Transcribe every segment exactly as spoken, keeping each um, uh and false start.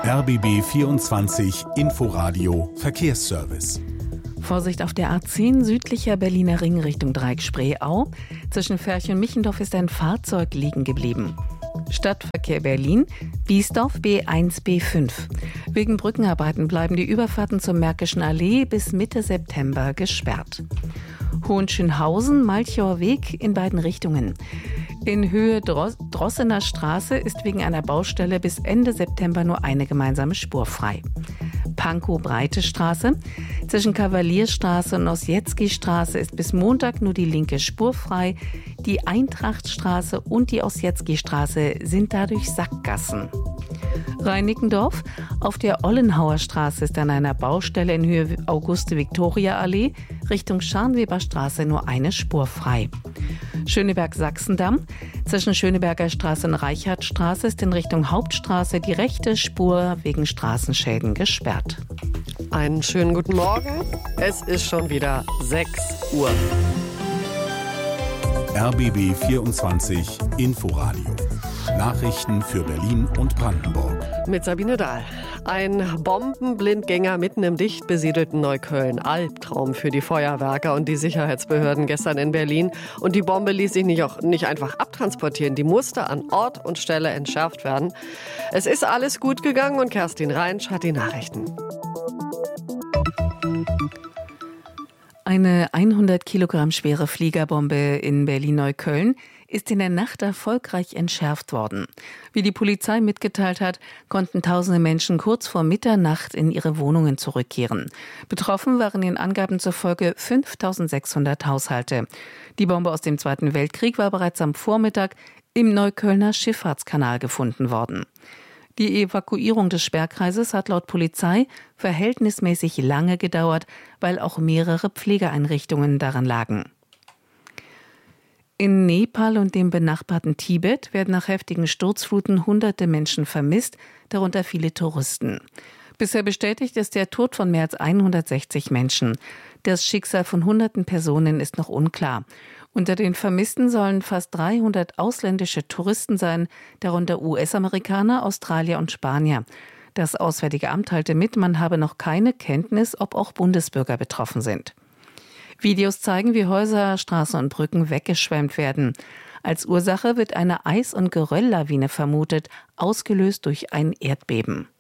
R B B vierundzwanzig Inforadio Verkehrsservice. Vorsicht auf der A zehn südlicher Berliner Ring Richtung Dreieck-Spreeau. Zwischen Ferch und Michendorf ist ein Fahrzeug liegen geblieben. Stadtverkehr Berlin, Biesdorf B eins B fünf. Wegen Brückenarbeiten bleiben die Überfahrten zur Märkischen Allee bis Mitte September gesperrt. Hohenschönhausen, Malchower Weg in beiden Richtungen. In Höhe Dros- Drossener Straße ist wegen einer Baustelle bis Ende September nur eine gemeinsame Spur frei. Pankow-Breite Straße. Zwischen Kavalierstraße und Ossietzky-Straße ist bis Montag nur die linke Spur frei. Die Eintrachtstraße und die Ossietzky-Straße sind dadurch Sackgassen. Reinickendorf. Auf der Ollenhauer Straße ist an einer Baustelle in Höhe Auguste-Viktoria-Allee Richtung Scharnweberstraße nur eine Spur frei. Schöneberg-Sachsendamm. Zwischen Schöneberger Straße und Reichardtstraße ist in Richtung Hauptstraße die rechte Spur wegen Straßenschäden gesperrt. Einen schönen guten Morgen. Es ist schon wieder sechs Uhr. R B B vierundzwanzig Inforadio. Nachrichten für Berlin und Brandenburg. Mit Sabine Dahl. Ein Bombenblindgänger mitten im dicht besiedelten Neukölln. Albtraum für die Feuerwerker und die Sicherheitsbehörden gestern in Berlin. Und die Bombe ließ sich nicht, auch nicht einfach abtransportieren. Die musste an Ort und Stelle entschärft werden. Es ist alles gut gegangen und Kerstin Reinsch hat die Nachrichten. Eine hundert Kilogramm schwere Fliegerbombe in Berlin-Neukölln ist in der Nacht erfolgreich entschärft worden. Wie die Polizei mitgeteilt hat, konnten tausende Menschen kurz vor Mitternacht in ihre Wohnungen zurückkehren. Betroffen waren den Angaben zufolge fünftausendsechshundert Haushalte. Die Bombe aus dem Zweiten Weltkrieg war bereits am Vormittag im Neuköllner Schifffahrtskanal gefunden worden. Die Evakuierung des Sperrkreises hat laut Polizei verhältnismäßig lange gedauert, weil auch mehrere Pflegeeinrichtungen daran lagen. In Nepal und dem benachbarten Tibet werden nach heftigen Sturzfluten hunderte Menschen vermisst, darunter viele Touristen. Bisher bestätigt ist der Tod von mehr als hundertsechzig Menschen. Das Schicksal von hunderten Personen ist noch unklar. Unter den Vermissten sollen fast dreihundert ausländische Touristen sein, darunter U S-Amerikaner, Australier und Spanier. Das Auswärtige Amt teilte mit, man habe noch keine Kenntnis, ob auch Bundesbürger betroffen sind. Videos zeigen, wie Häuser, Straßen und Brücken weggeschwemmt werden. Als Ursache wird eine Eis- und Gerölllawine vermutet, ausgelöst durch ein Erdbeben.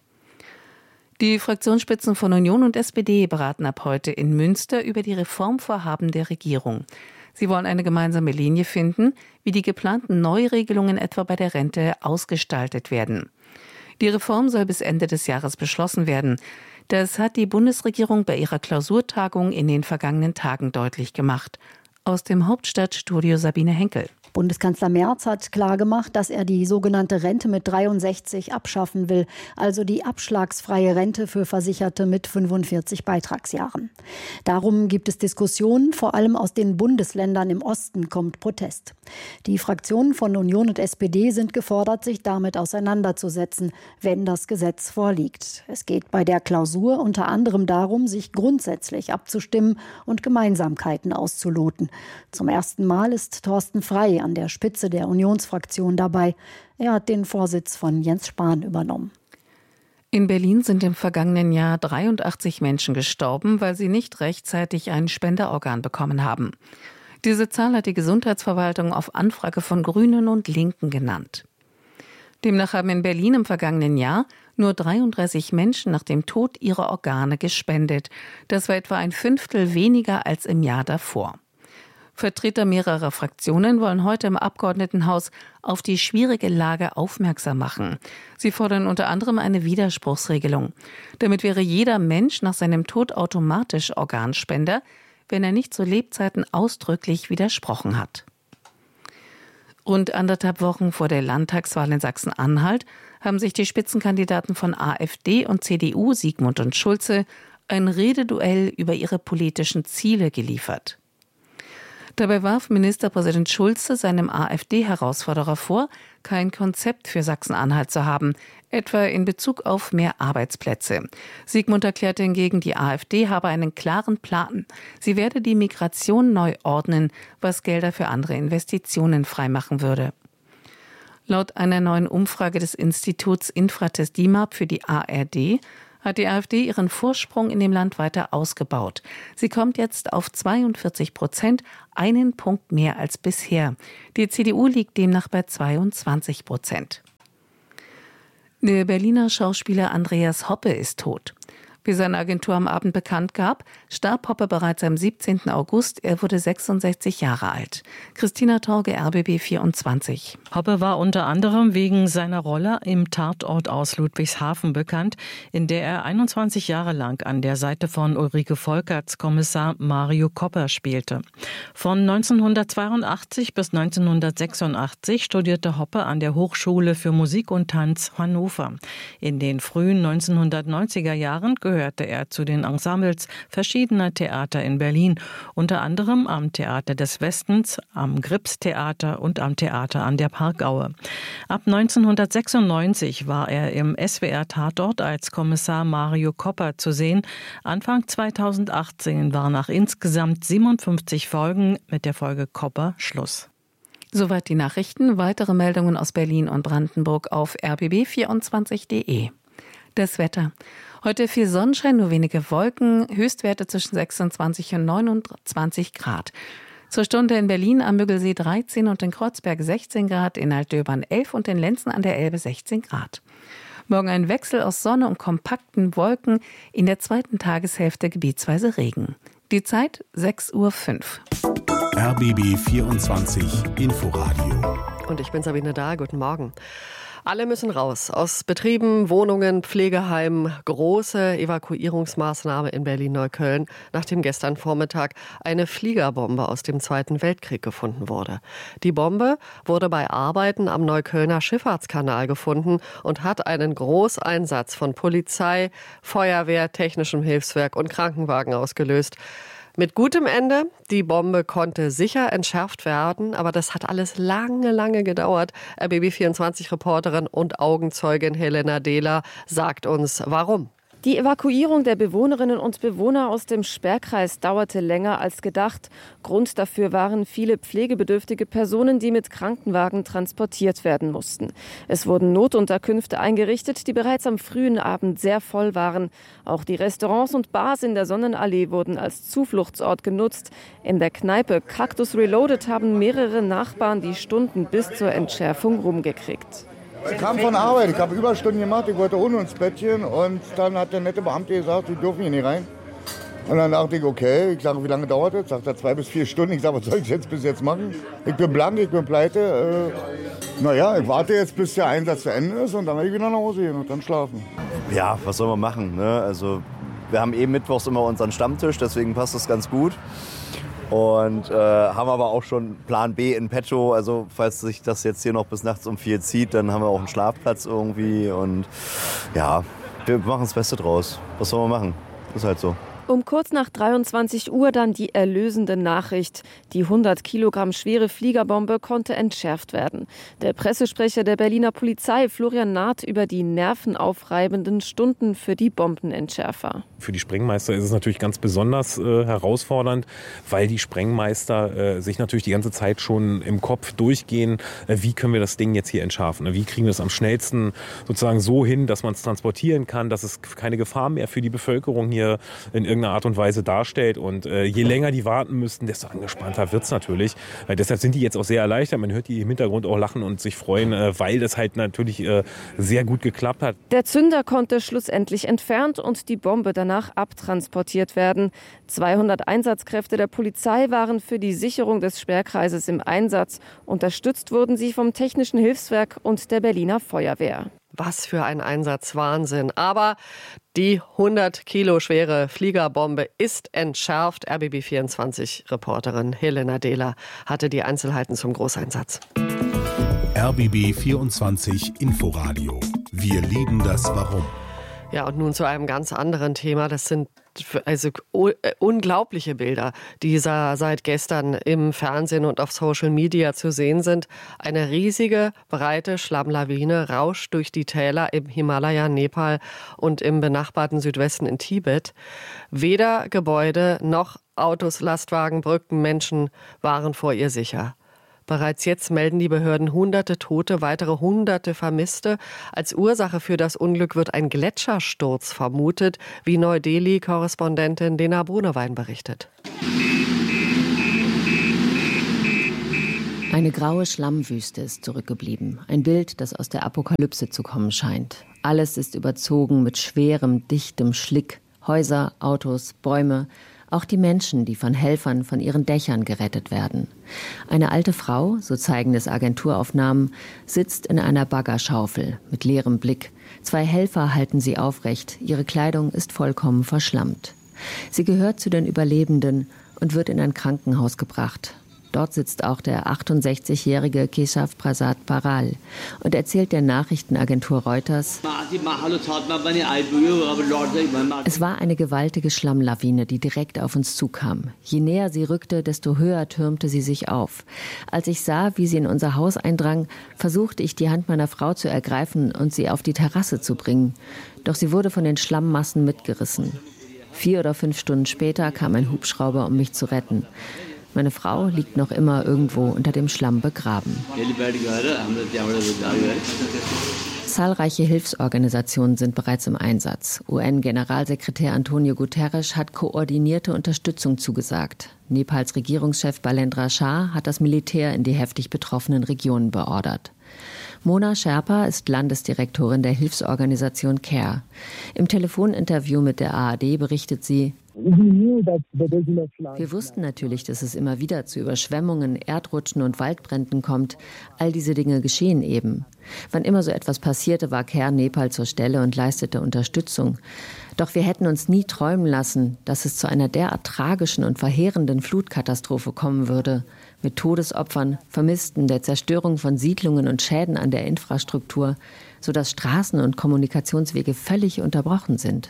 Die Fraktionsspitzen von Union und S P D beraten ab heute in Münster über die Reformvorhaben der Regierung. Sie wollen eine gemeinsame Linie finden, wie die geplanten Neuregelungen etwa bei der Rente ausgestaltet werden. Die Reform soll bis Ende des Jahres beschlossen werden. Das hat die Bundesregierung bei ihrer Klausurtagung in den vergangenen Tagen deutlich gemacht. Aus dem Hauptstadtstudio Sabine Henkel. Bundeskanzler Merz hat klargemacht, dass er die sogenannte Rente mit dreiundsechzig abschaffen will, also die abschlagsfreie Rente für Versicherte mit fünfundvierzig Beitragsjahren. Darum gibt es Diskussionen, vor allem aus den Bundesländern im Osten kommt Protest. Die Fraktionen von Union und S P D sind gefordert, sich damit auseinanderzusetzen, wenn das Gesetz vorliegt. Es geht bei der Klausur unter anderem darum, sich grundsätzlich abzustimmen und Gemeinsamkeiten auszuloten. Zum ersten Mal ist Thorsten Frey an der Spitze der Unionsfraktion dabei. Er hat den Vorsitz von Jens Spahn übernommen. In Berlin sind im vergangenen Jahr dreiundachtzig Menschen gestorben, weil sie nicht rechtzeitig ein Spenderorgan bekommen haben. Diese Zahl hat die Gesundheitsverwaltung auf Anfrage von Grünen und Linken genannt. Demnach haben in Berlin im vergangenen Jahr nur dreiunddreißig Menschen nach dem Tod ihre Organe gespendet. Das war etwa ein Fünftel weniger als im Jahr davor. Vertreter mehrerer Fraktionen wollen heute im Abgeordnetenhaus auf die schwierige Lage aufmerksam machen. Sie fordern unter anderem eine Widerspruchsregelung. Damit wäre jeder Mensch nach seinem Tod automatisch Organspender, wenn er nicht zu Lebzeiten ausdrücklich widersprochen hat. Rund anderthalb Wochen vor der Landtagswahl in Sachsen-Anhalt haben sich die Spitzenkandidaten von AfD und C D U, Siegmund und Schulze, ein Rededuell über ihre politischen Ziele geliefert. Dabei warf Ministerpräsident Schulze seinem AfD-Herausforderer vor, kein Konzept für Sachsen-Anhalt zu haben, etwa in Bezug auf mehr Arbeitsplätze. Siegmund erklärte hingegen, die AfD habe einen klaren Plan. Sie werde die Migration neu ordnen, was Gelder für andere Investitionen freimachen würde. Laut einer neuen Umfrage des Instituts Infratest D I M A P für die A R D hat die AfD ihren Vorsprung in dem Land weiter ausgebaut. Sie kommt jetzt auf zweiundvierzig Prozent, einen Punkt mehr als bisher. Die C D U liegt demnach bei zweiundzwanzig Prozent. Der Berliner Schauspieler Andreas Hoppe ist tot. Wie seine Agentur am Abend bekannt gab, starb Hoppe bereits am siebzehnten August. Er wurde sechsundsechzig Jahre alt. Christina Torge, R B B vierundzwanzig. Hoppe war unter anderem wegen seiner Rolle im Tatort aus Ludwigshafen bekannt, in der er einundzwanzig Jahre lang an der Seite von Ulrike Volkerts Kommissar Mario Kopper spielte. Von neunzehnhundertzweiundachtzig bis neunzehnhundertsechsundachtzig studierte Hoppe an der Hochschule für Musik und Tanz Hannover. In den frühen neunzehnhundertneunziger Jahren gehörte gehörte er zu den Ensembles verschiedener Theater in Berlin, unter anderem am Theater des Westens, am Gripstheater und am Theater an der Parkaue. Ab neunzehnhundertsechsundneunzig war er im S W R-Tatort als Kommissar Mario Kopper zu sehen. Anfang zweitausendachtzehn war nach insgesamt siebenundfünfzig Folgen mit der Folge Kopper Schluss. Soweit die Nachrichten. Weitere Meldungen aus Berlin und Brandenburg auf r b b vierundzwanzig punkt de. Das Wetter. Heute viel Sonnenschein, nur wenige Wolken, Höchstwerte zwischen sechsundzwanzig und neunundzwanzig Grad. Zur Stunde in Berlin am Müggelsee dreizehn und in Kreuzberg sechzehn Grad, in Altdöbern elf und in Lenzen an der Elbe sechzehn Grad. Morgen ein Wechsel aus Sonne und kompakten Wolken, in der zweiten Tageshälfte gebietsweise Regen. Die Zeit sechs Uhr fünf. R B B vierundzwanzig Inforadio. Und ich bin Sabine Dahl, guten Morgen. Alle müssen raus. Aus Betrieben, Wohnungen, Pflegeheimen. Große Evakuierungsmaßnahme in Berlin-Neukölln, nachdem gestern Vormittag eine Fliegerbombe aus dem Zweiten Weltkrieg gefunden wurde. Die Bombe wurde bei Arbeiten am Neuköllner Schifffahrtskanal gefunden und hat einen Großeinsatz von Polizei, Feuerwehr, Technischem Hilfswerk und Krankenwagen ausgelöst. Mit gutem Ende, die Bombe konnte sicher entschärft werden, aber das hat alles lange, lange gedauert. R B B vierundzwanzig-Reporterin und Augenzeugin Helena Dehler sagt uns, warum. Die Evakuierung der Bewohnerinnen und Bewohner aus dem Sperrkreis dauerte länger als gedacht. Grund dafür waren viele pflegebedürftige Personen, die mit Krankenwagen transportiert werden mussten. Es wurden Notunterkünfte eingerichtet, die bereits am frühen Abend sehr voll waren. Auch die Restaurants und Bars in der Sonnenallee wurden als Zufluchtsort genutzt. In der Kneipe Cactus Reloaded haben mehrere Nachbarn die Stunden bis zur Entschärfung rumgekriegt. Ich kam von Arbeit, ich habe Überstunden gemacht, ich wollte ohne ins Bettchen und dann hat der nette Beamte gesagt, Sie dürfen hier nicht rein. Und dann dachte ich, okay, ich sage, wie lange dauert das? Sagt er, zwei bis vier Stunden. Ich sage, was soll ich jetzt bis jetzt machen? Ich bin blank, ich bin pleite. Äh, naja, ich warte jetzt, bis der Einsatz zu Ende ist und dann werde ich wieder nach Hause gehen und dann schlafen. Ja, was soll man machen? Ne? Also, wir haben eben mittwochs immer unseren Stammtisch, deswegen passt das ganz gut. Und äh, haben aber auch schon Plan B in petto, also falls sich das jetzt hier noch bis nachts um vier zieht, dann haben wir auch einen Schlafplatz irgendwie und ja, wir machen das Beste draus. Was soll man machen? Ist halt so. Um kurz nach dreiundzwanzig Uhr dann die erlösende Nachricht. Die hundert Kilogramm schwere Fliegerbombe konnte entschärft werden. Der Pressesprecher der Berliner Polizei, Florian Naht, über die nervenaufreibenden Stunden für die Bombenentschärfer. Für die Sprengmeister ist es natürlich ganz besonders äh, herausfordernd, weil die Sprengmeister äh, sich natürlich die ganze Zeit schon im Kopf durchgehen, äh, wie können wir das Ding jetzt hier entschärfen? Wie kriegen wir es am schnellsten sozusagen so hin, dass man es transportieren kann, dass es keine Gefahr mehr für die Bevölkerung hier in irgendeiner Art und Weise darstellt. Und äh, je länger die warten müssten, desto angespannter wird es natürlich. Äh, deshalb sind die jetzt auch sehr erleichtert. Man hört die im Hintergrund auch lachen und sich freuen, äh, weil das halt natürlich äh, sehr gut geklappt hat. Der Zünder konnte schlussendlich entfernt und die Bombe danach abtransportiert werden. zweihundert Einsatzkräfte der Polizei waren für die Sicherung des Sperrkreises im Einsatz. Unterstützt wurden sie vom Technischen Hilfswerk und der Berliner Feuerwehr. Was für ein Einsatz, Wahnsinn. Aber die hundert Kilo schwere Fliegerbombe ist entschärft. R B B vierundzwanzig-Reporterin Helena Dehler hatte die Einzelheiten zum Großeinsatz. R B B vierundzwanzig Inforadio. Wir lieben das Warum. Ja, und nun zu einem ganz anderen Thema. Das sind also unglaubliche Bilder, die seit gestern im Fernsehen und auf Social Media zu sehen sind. Eine riesige, breite Schlammlawine rauscht durch die Täler im Himalaya, Nepal und im benachbarten Südwesten in Tibet. Weder Gebäude noch Autos, Lastwagen, Brücken, Menschen waren vor ihr sicher. Bereits jetzt melden die Behörden hunderte Tote, weitere hunderte Vermisste. Als Ursache für das Unglück wird ein Gletschersturz vermutet, wie Neu-Delhi-Korrespondentin Lena Brunewein berichtet. Eine graue Schlammwüste ist zurückgeblieben. Ein Bild, das aus der Apokalypse zu kommen scheint. Alles ist überzogen mit schwerem, dichtem Schlick. Häuser, Autos, Bäume, auch die Menschen, die von Helfern von ihren Dächern gerettet werden. Eine alte Frau, so zeigen es Agenturaufnahmen, sitzt in einer Baggerschaufel mit leerem Blick. Zwei Helfer halten sie aufrecht. Ihre Kleidung ist vollkommen verschlammt. Sie gehört zu den Überlebenden und wird in ein Krankenhaus gebracht. Dort sitzt auch der achtundsechzigjährige Keshav Prasad Paral und erzählt der Nachrichtenagentur Reuters: Es war eine gewaltige Schlammlawine, die direkt auf uns zukam. Je näher sie rückte, desto höher türmte sie sich auf. Als ich sah, wie sie in unser Haus eindrang, versuchte ich, die Hand meiner Frau zu ergreifen und sie auf die Terrasse zu bringen. Doch sie wurde von den Schlammmassen mitgerissen. Vier oder fünf Stunden später kam ein Hubschrauber, um mich zu retten. Meine Frau liegt noch immer irgendwo unter dem Schlamm begraben. Zahlreiche Hilfsorganisationen sind bereits im Einsatz. U N-Generalsekretär Antonio Guterres hat koordinierte Unterstützung zugesagt. Nepals Regierungschef Balendra Shah hat das Militär in die heftig betroffenen Regionen beordert. Mona Sherpa ist Landesdirektorin der Hilfsorganisation CARE. Im Telefoninterview mit der A R D berichtet sie: Wir wussten natürlich, dass es immer wieder zu Überschwemmungen, Erdrutschen und Waldbränden kommt. All diese Dinge geschehen eben. Wann immer so etwas passierte, war CARE Nepal zur Stelle und leistete Unterstützung. Doch wir hätten uns nie träumen lassen, dass es zu einer derart tragischen und verheerenden Flutkatastrophe kommen würde. Mit Todesopfern, Vermissten, der Zerstörung von Siedlungen und Schäden an der Infrastruktur, sodass Straßen und Kommunikationswege völlig unterbrochen sind.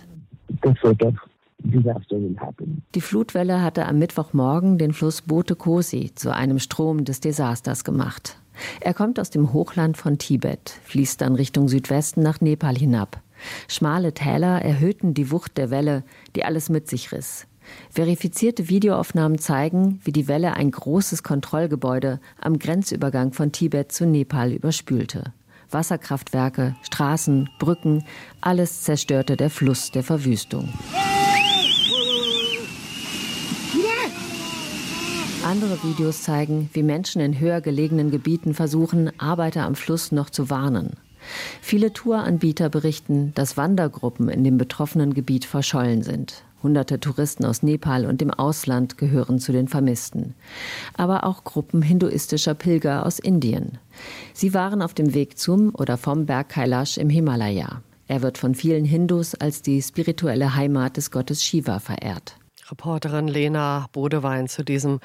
Die Flutwelle hatte am Mittwochmorgen den Fluss Bote Kosi zu einem Strom des Desasters gemacht. Er kommt aus dem Hochland von Tibet, fließt dann Richtung Südwesten nach Nepal hinab. Schmale Täler erhöhten die Wucht der Welle, die alles mit sich riss. Verifizierte Videoaufnahmen zeigen, wie die Welle ein großes Kontrollgebäude am Grenzübergang von Tibet zu Nepal überspülte. Wasserkraftwerke, Straßen, Brücken, alles zerstörte der Fluss der Verwüstung. Andere Videos zeigen, wie Menschen in höher gelegenen Gebieten versuchen, Arbeiter am Fluss noch zu warnen. Viele Touranbieter berichten, dass Wandergruppen in dem betroffenen Gebiet verschollen sind. Hunderte Touristen aus Nepal und dem Ausland gehören zu den Vermissten. Aber auch Gruppen hinduistischer Pilger aus Indien. Sie waren auf dem Weg zum oder vom Berg Kailash im Himalaya. Er wird von vielen Hindus als die spirituelle Heimat des Gottes Shiva verehrt. Reporterin Lena Brunewein zu diesem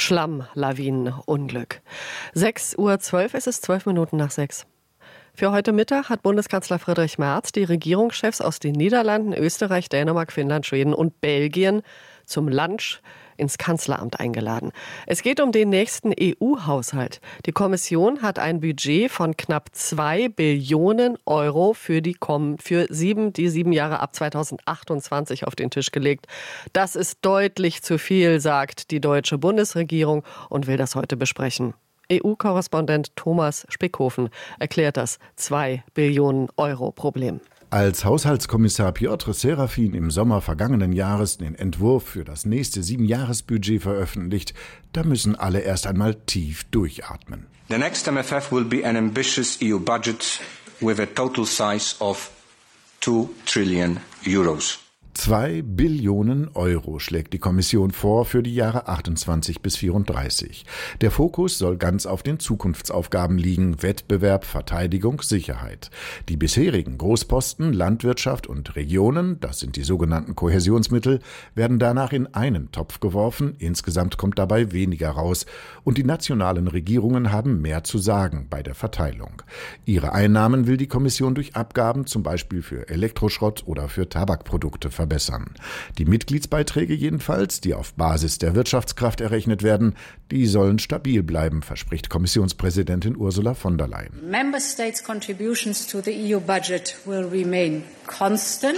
Schlammlawinenunglück. sechs Uhr zwölf, es ist zwölf Minuten nach sechs. Für heute Mittag hat Bundeskanzler Friedrich Merz die Regierungschefs aus den Niederlanden, Österreich, Dänemark, Finnland, Schweden und Belgien zum Lunch ins Kanzleramt eingeladen. Es geht um den nächsten E U-Haushalt. Die Kommission hat ein Budget von knapp zwei Billionen Euro für die kommen, für sieben, die sieben Jahre ab zweitausendachtundzwanzig auf den Tisch gelegt. Das ist deutlich zu viel, sagt die deutsche Bundesregierung und will das heute besprechen. E U-Korrespondent Thomas Spickhofen erklärt das zwei Billionen Euro Problem. Als Haushaltskommissar Piotr Serafin im Sommer vergangenen Jahres den Entwurf für das nächste Siebenjahresbudget veröffentlicht, da müssen alle erst einmal tief durchatmen. The next M F F will be an ambitious E U budget with a total size of two trillion euros. Zwei Billionen Euro schlägt die Kommission vor für die Jahre achtundzwanzig bis vierunddreißig. Der Fokus soll ganz auf den Zukunftsaufgaben liegen: Wettbewerb, Verteidigung, Sicherheit. Die bisherigen Großposten Landwirtschaft und Regionen, das sind die sogenannten Kohäsionsmittel, werden danach in einen Topf geworfen. Insgesamt kommt dabei weniger raus. Und die nationalen Regierungen haben mehr zu sagen bei der Verteilung. Ihre Einnahmen will die Kommission durch Abgaben, zum Beispiel für Elektroschrott oder für Tabakprodukte, verbessern. Die Mitgliedsbeiträge jedenfalls, die auf Basis der Wirtschaftskraft errechnet werden, die sollen stabil bleiben, verspricht Kommissionspräsidentin Ursula von der Leyen. Member States' contributions to the E U budget will remain constant.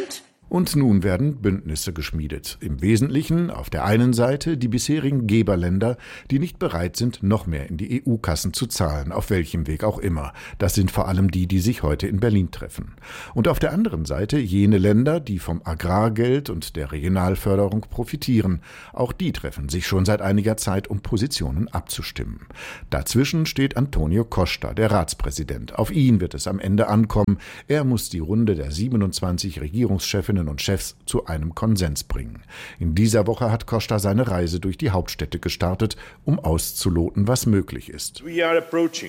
Und nun werden Bündnisse geschmiedet. Im Wesentlichen auf der einen Seite die bisherigen Geberländer, die nicht bereit sind, noch mehr in die E U-Kassen zu zahlen, auf welchem Weg auch immer. Das sind vor allem die, die sich heute in Berlin treffen. Und auf der anderen Seite jene Länder, die vom Agrargeld und der Regionalförderung profitieren. Auch die treffen sich schon seit einiger Zeit, um Positionen abzustimmen. Dazwischen steht Antonio Costa, der Ratspräsident. Auf ihn wird es am Ende ankommen. Er muss die Runde der siebenundzwanzig Regierungschefinnen und Chefs zu einem Konsens bringen. In dieser Woche hat Costa seine Reise durch die Hauptstädte gestartet, um auszuloten, was möglich ist. We are approaching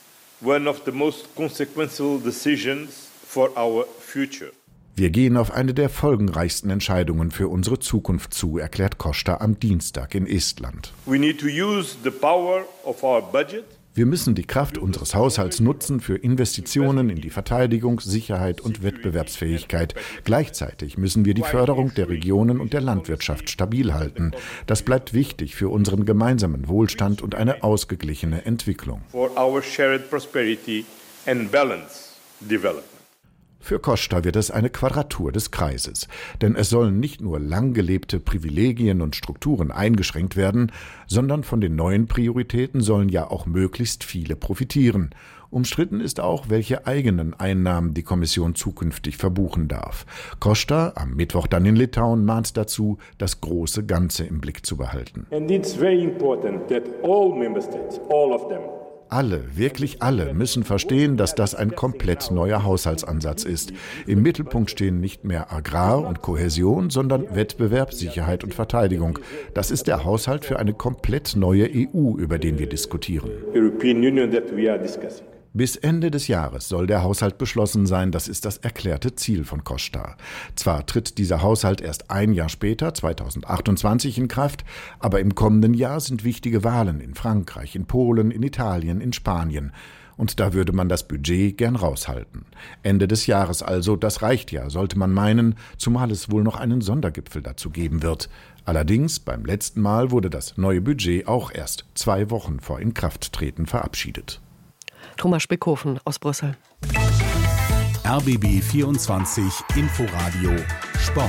one of the most consequential decisions for our future. Wir gehen auf eine der folgenreichsten Entscheidungen für unsere Zukunft zu, erklärt Costa am Dienstag in Estland. We need to use the power of our budget. Wir müssen die Kraft unseres Haushalts nutzen für Investitionen in die Verteidigung, Sicherheit und Wettbewerbsfähigkeit. Gleichzeitig müssen wir die Förderung der Regionen und der Landwirtschaft stabil halten. Das bleibt wichtig für unseren gemeinsamen Wohlstand und eine ausgeglichene Entwicklung. For our shared prosperity and balanced development. Für Costa wird es eine Quadratur des Kreises, denn es sollen nicht nur lang gelebte Privilegien und Strukturen eingeschränkt werden, sondern von den neuen Prioritäten sollen ja auch möglichst viele profitieren. Umstritten ist auch, welche eigenen Einnahmen die Kommission zukünftig verbuchen darf. Costa, am Mittwoch dann in Litauen, mahnt dazu, das große Ganze im Blick zu behalten. And it's very important that all member states, all of them, Alle, wirklich alle, müssen verstehen, dass das ein komplett neuer Haushaltsansatz ist. Im Mittelpunkt stehen nicht mehr Agrar und Kohäsion, sondern Wettbewerb, Sicherheit und Verteidigung. Das ist der Haushalt für eine komplett neue E U, über den wir diskutieren. European Union that we are discussing. Bis Ende des Jahres soll der Haushalt beschlossen sein, das ist das erklärte Ziel von Costa. Zwar tritt dieser Haushalt erst ein Jahr später, zweitausendachtundzwanzig, in Kraft, aber im kommenden Jahr sind wichtige Wahlen in Frankreich, in Polen, in Italien, in Spanien. Und da würde man das Budget gern raushalten. Ende des Jahres also, das reicht ja, sollte man meinen, zumal es wohl noch einen Sondergipfel dazu geben wird. Allerdings, beim letzten Mal wurde das neue Budget auch erst zwei Wochen vor Inkrafttreten verabschiedet. Thomas Spickhofen aus Brüssel. R B B vierundzwanzig Inforadio Sport.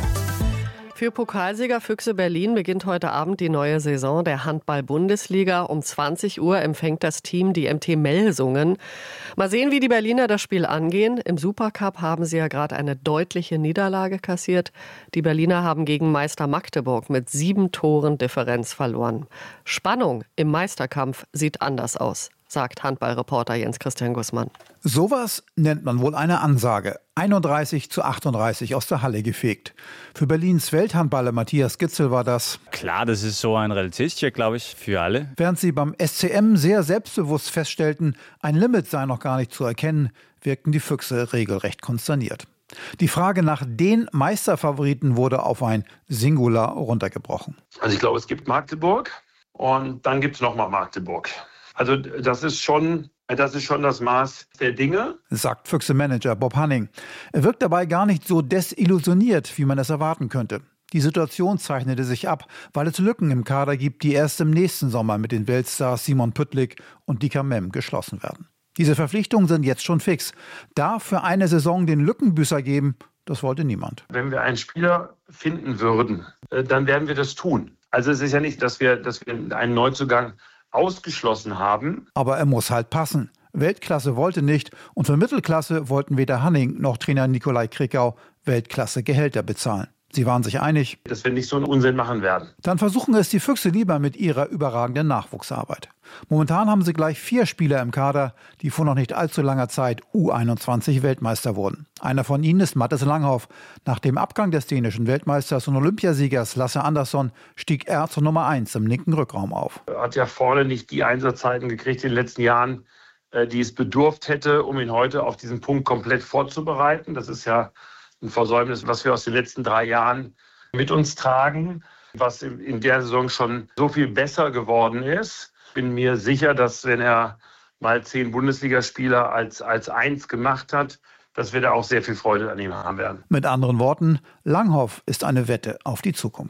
Für Pokalsieger Füchse Berlin beginnt heute Abend die neue Saison der Handball-Bundesliga. Um zwanzig Uhr empfängt das Team die M T Melsungen. Mal sehen, wie die Berliner das Spiel angehen. Im Supercup haben sie ja gerade eine deutliche Niederlage kassiert. Die Berliner haben gegen Meister Magdeburg mit sieben Toren Differenz verloren. Spannung im Meisterkampf sieht anders aus, sagt Handballreporter Jens-Christian Gussmann. Sowas nennt man wohl eine Ansage. einunddreißig zu achtunddreißig aus der Halle gefegt. Für Berlins Welthandballer Matthias Gitzel war das. Klar, das ist so ein Realitätscheck, glaube ich, für alle. Während sie beim S C M sehr selbstbewusst feststellten, ein Limit sei noch gar nicht zu erkennen, wirkten die Füchse regelrecht konsterniert. Die Frage nach den Meisterfavoriten wurde auf ein Singular runtergebrochen. Also ich glaube, es gibt Magdeburg und dann gibt es nochmal Magdeburg. Also das ist schon, das ist schon das Maß der Dinge, sagt Füchse-Manager Bob Hanning. Er wirkt dabei gar nicht so desillusioniert, wie man es erwarten könnte. Die Situation zeichnete sich ab, weil es Lücken im Kader gibt, die erst im nächsten Sommer mit den Weltstars Simon Püttlik und Dika Mem geschlossen werden. Diese Verpflichtungen sind jetzt schon fix. Darf für eine Saison den Lückenbüßer geben, das wollte niemand. Wenn wir einen Spieler finden würden, dann werden wir das tun. Also es ist ja nicht, dass wir, dass wir einen Neuzugang ausgeschlossen haben. Aber er muss halt passen. Weltklasse wollte nicht und für Mittelklasse wollten weder Hanning noch Trainer Nikolai Krikau Weltklasse-Gehälter bezahlen. Sie waren sich einig, dass wir nicht so einen Unsinn machen werden. Dann versuchen es die Füchse lieber mit ihrer überragenden Nachwuchsarbeit. Momentan haben sie gleich vier Spieler im Kader, die vor noch nicht allzu langer Zeit U einundzwanzig Weltmeister wurden. Einer von ihnen ist Mattis Langhoff. Nach dem Abgang des dänischen Weltmeisters und Olympiasiegers Lasse Andersson stieg er zur Nummer eins im linken Rückraum auf. Er hat ja vorne nicht die Einsatzzeiten gekriegt in den letzten Jahren, die es bedurft hätte, um ihn heute auf diesen Punkt komplett vorzubereiten. Das ist ja ein Versäumnis, was wir aus den letzten drei Jahren mit uns tragen, was in der Saison schon so viel besser geworden ist. Ich bin mir sicher, dass wenn er mal zehn Bundesligaspieler als, als eins gemacht hat, dass wir da auch sehr viel Freude an ihm haben werden. Mit anderen Worten, Langhoff ist eine Wette auf die Zukunft.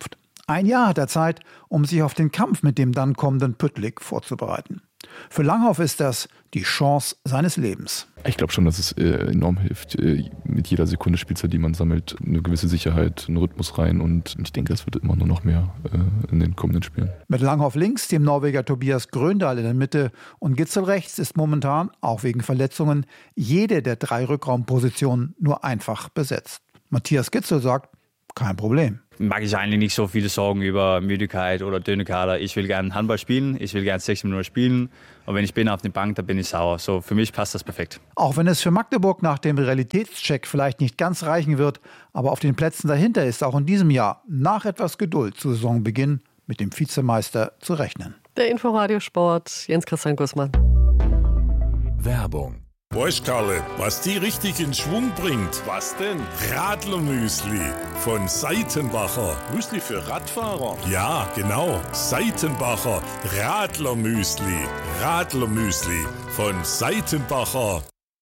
Ein Jahr hat er Zeit, um sich auf den Kampf mit dem dann kommenden Püttlik vorzubereiten. Für Langhoff ist das die Chance seines Lebens. Ich glaube schon, dass es äh, enorm hilft. Äh, mit jeder Sekunde Spielzeit, die man sammelt, eine gewisse Sicherheit, einen Rhythmus rein. Und ich denke, es wird immer nur noch mehr äh, in den kommenden Spielen. Mit Langhoff links, dem Norweger Tobias Gröndal in der Mitte und Gitzel rechts ist momentan, auch wegen Verletzungen, jede der drei Rückraumpositionen nur einfach besetzt. Matthias Gitzel sagt, kein Problem. Mag ich eigentlich nicht so viele Sorgen über Müdigkeit oder dünne Kader. Ich will gerne Handball spielen, ich will gerne sechzig Minuten spielen. Und wenn ich bin auf der Bank, dann bin ich sauer. So, für mich passt das perfekt. Auch wenn es für Magdeburg nach dem Realitätscheck vielleicht nicht ganz reichen wird, aber auf den Plätzen dahinter ist auch in diesem Jahr nach etwas Geduld zu Saisonbeginn mit dem Vizemeister zu rechnen. Der Inforadio-Sport, Jens-Christian Gussmann. Werbung. Weißt Karle, was die richtig in Schwung bringt? Was denn? Radlermüsli von Seitenbacher. Müsli für Radfahrer? Ja, genau. Seitenbacher Radlermüsli. Radlermüsli von Seitenbacher.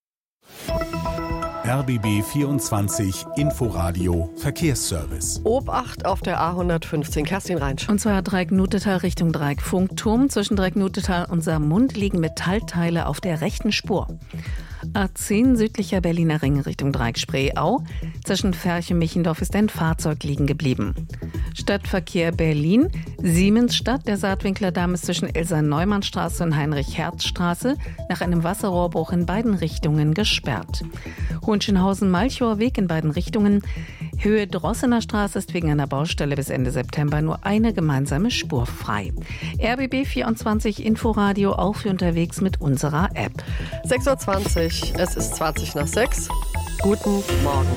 R B B vierundzwanzig Inforadio Verkehrsservice. Obacht auf der A hundertfünfzehn. Kerstin Reinsch. Und zwar Dreieck-Nutetal Richtung Dreieck-Funkturm. Zwischen Dreieck-Nutetal und Saarmund liegen Metallteile auf der rechten Spur. A zehn südlicher Berliner Ring Richtung Dreieck-Spreeau. Zwischen Ferchen-Michendorf ist ein Fahrzeug liegen geblieben. Stadtverkehr Berlin. Siemensstadt. Der Saatwinkler Damm ist zwischen Elsa-Neumann-Straße und Heinrich-Herz-Straße nach einem Wasserrohrbruch in beiden Richtungen gesperrt. Hohenschönhausen-Malchower Weg in beiden Richtungen. Höhe Drossener Straße ist wegen einer Baustelle bis Ende September nur eine gemeinsame Spur frei. R B B vierundzwanzig Inforadio auch für unterwegs mit unserer App. sechs Uhr zwanzig, es ist zwanzig nach sechs. Guten Morgen.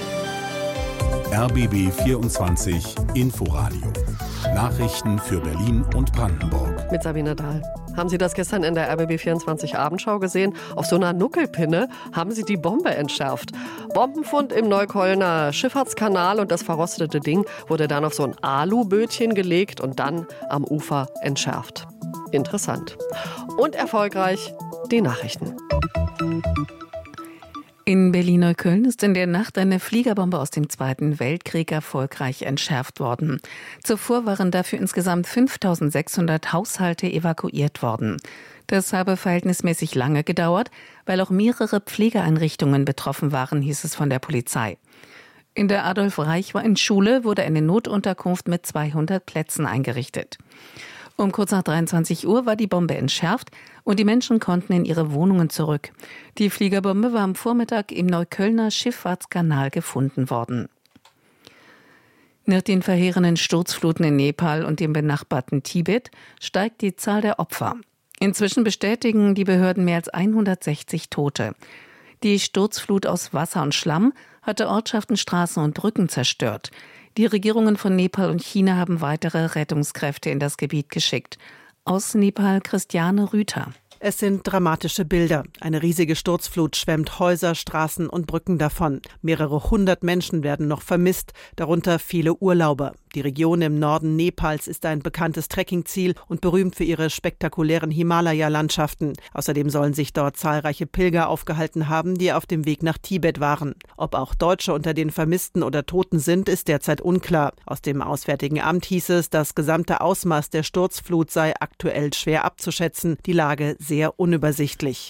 R B B vierundzwanzig Inforadio. Nachrichten für Berlin und Brandenburg. Mit Sabine Dahl. Haben Sie das gestern in der R B B vierundzwanzig Abendschau gesehen? Auf so einer Nuckelpinne haben sie die Bombe entschärft. Bombenfund im Neuköllner Schifffahrtskanal und das verrostete Ding wurde dann auf so ein Alubötchen gelegt und dann am Ufer entschärft. Interessant. Und erfolgreich die Nachrichten. In Berlin-Neukölln ist in der Nacht eine Fliegerbombe aus dem Zweiten Weltkrieg erfolgreich entschärft worden. Zuvor waren dafür insgesamt fünftausendsechshundert Haushalte evakuiert worden. Das habe verhältnismäßig lange gedauert, weil auch mehrere Pflegeeinrichtungen betroffen waren, hieß es von der Polizei. In der Adolf-Reichwein-Schule wurde eine Notunterkunft mit zweihundert Plätzen eingerichtet. Um kurz nach dreiundzwanzig Uhr war die Bombe entschärft und die Menschen konnten in ihre Wohnungen zurück. Die Fliegerbombe war am Vormittag im Neuköllner Schifffahrtskanal gefunden worden. Nach den verheerenden Sturzfluten in Nepal und dem benachbarten Tibet steigt die Zahl der Opfer. Inzwischen bestätigen die Behörden mehr als hundertsechzig Tote. Die Sturzflut aus Wasser und Schlamm hatte Ortschaften, Straßen und Brücken zerstört. Die Regierungen von Nepal und China haben weitere Rettungskräfte in das Gebiet geschickt. Aus Nepal Christiane Rüther. Es sind dramatische Bilder. Eine riesige Sturzflut schwemmt Häuser, Straßen und Brücken davon. Mehrere hundert Menschen werden noch vermisst, darunter viele Urlauber. Die Region im Norden Nepals ist ein bekanntes Trekkingziel und berühmt für ihre spektakulären Himalaya-Landschaften. Außerdem sollen sich dort zahlreiche Pilger aufgehalten haben, die auf dem Weg nach Tibet waren. Ob auch Deutsche unter den Vermissten oder Toten sind, ist derzeit unklar. Aus dem Auswärtigen Amt hieß es, das gesamte Ausmaß der Sturzflut sei aktuell schwer abzuschätzen, die Lage sehr unübersichtlich.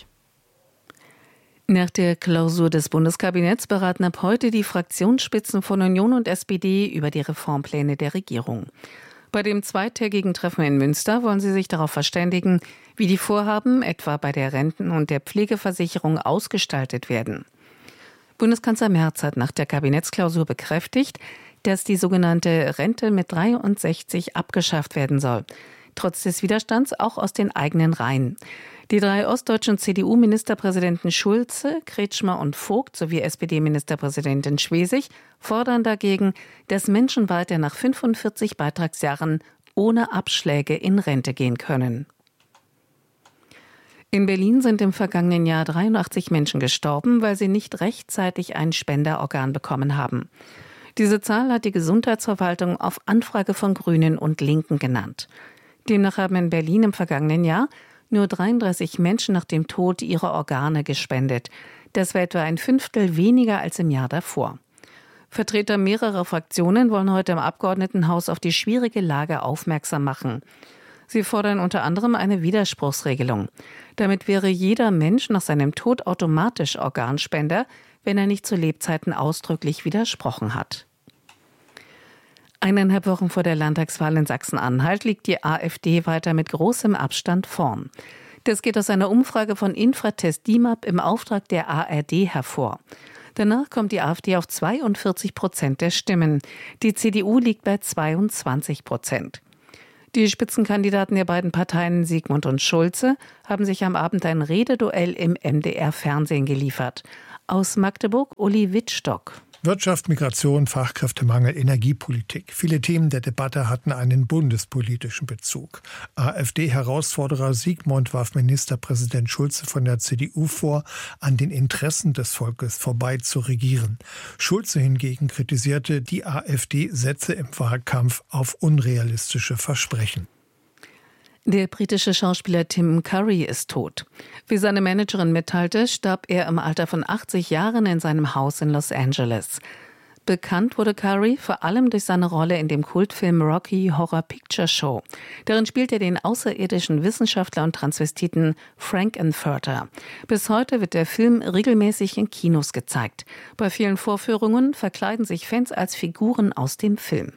Nach der Klausur des Bundeskabinetts beraten ab heute die Fraktionsspitzen von Union und S P D über die Reformpläne der Regierung. Bei dem zweitägigen Treffen in Münster wollen sie sich darauf verständigen, wie die Vorhaben etwa bei der Renten- und der Pflegeversicherung ausgestaltet werden. Bundeskanzler Merz hat nach der Kabinettsklausur bekräftigt, dass die sogenannte Rente mit dreiundsechzig abgeschafft werden soll. Trotz des Widerstands auch aus den eigenen Reihen. Die drei ostdeutschen C D U-Ministerpräsidenten Schulze, Kretschmer und Vogt sowie S P D-Ministerpräsidentin Schwesig fordern dagegen, dass Menschen weiter nach fünfundvierzig Beitragsjahren ohne Abschläge in Rente gehen können. In Berlin sind im vergangenen Jahr dreiundachtzig Menschen gestorben, weil sie nicht rechtzeitig ein Spenderorgan bekommen haben. Diese Zahl hat die Gesundheitsverwaltung auf Anfrage von Grünen und Linken genannt. Demnach haben in Berlin im vergangenen Jahr nur dreiunddreißig Menschen nach dem Tod ihre Organe gespendet. Das war etwa ein Fünftel weniger als im Jahr davor. Vertreter mehrerer Fraktionen wollen heute im Abgeordnetenhaus auf die schwierige Lage aufmerksam machen. Sie fordern unter anderem eine Widerspruchsregelung. Damit wäre jeder Mensch nach seinem Tod automatisch Organspender, wenn er nicht zu Lebzeiten ausdrücklich widersprochen hat. Eineinhalb Wochen vor der Landtagswahl in Sachsen-Anhalt liegt die AfD weiter mit großem Abstand vorn. Das geht aus einer Umfrage von Infratest D I M A P im Auftrag der A R D hervor. Danach kommt die AfD auf zweiundvierzig Prozent der Stimmen. Die C D U liegt bei zweiundzwanzig Prozent. Die Spitzenkandidaten der beiden Parteien, Siegmund und Schulze, haben sich am Abend ein Rededuell im M D R-Fernsehen geliefert. Aus Magdeburg, Uli Wittstock. Wirtschaft, Migration, Fachkräftemangel, Energiepolitik. Viele Themen der Debatte hatten einen bundespolitischen Bezug. AfD-Herausforderer Siegmund warf Ministerpräsident Schulze von der C D U vor, an den Interessen des Volkes vorbei zu regieren. Schulze hingegen kritisierte, die AfD setze im Wahlkampf auf unrealistische Versprechen. Der britische Schauspieler Tim Curry ist tot. Wie seine Managerin mitteilte, starb er im Alter von achtzig Jahren in seinem Haus in Los Angeles. Bekannt wurde Curry vor allem durch seine Rolle in dem Kultfilm Rocky Horror Picture Show. Darin spielt er den außerirdischen Wissenschaftler und Transvestiten Frankenfurter. Bis heute wird der Film regelmäßig in Kinos gezeigt. Bei vielen Vorführungen verkleiden sich Fans als Figuren aus dem Film.